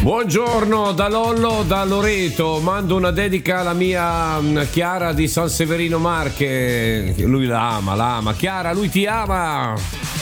Buongiorno da Lollo, da Loreto. Mando una dedica alla mia Chiara di San Severino Marche. Lui la ama. Chiara, lui ti ama.